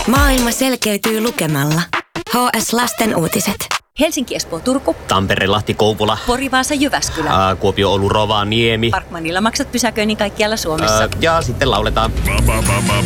Maailma selkeytyy lukemalla. HS Lasten uutiset. Helsinki, Espoo, Turku. Tampere, Lahti, Kouvola. Pori, Vaasa, Jyväskylä. Kuopio, Oulu, Rovaniemi. Parkmanilla maksat pysäköinnin kaikkialla Suomessa. Ja sitten lauletaan.